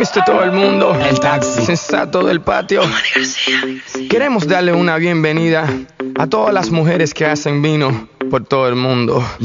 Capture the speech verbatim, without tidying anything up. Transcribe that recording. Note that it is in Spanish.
viste todo el mundo. El taxi. Sensato del patio. Queremos darle una bienvenida a todas las mujeres que hacen vino por todo el mundo.